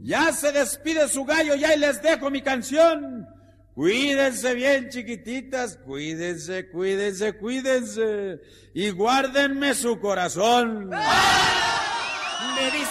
Ya se despide su gallo, ya y les dejo mi canción. Cuídense bien, chiquititas, cuídense, cuídense, cuídense, y guárdenme su corazón. Me dice